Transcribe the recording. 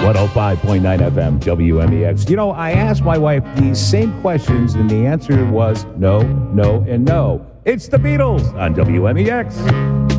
105.9 FM, WMEX. You know, I asked my wife these same questions, and the answer was no, no, and no. It's the Beatles on WMEX.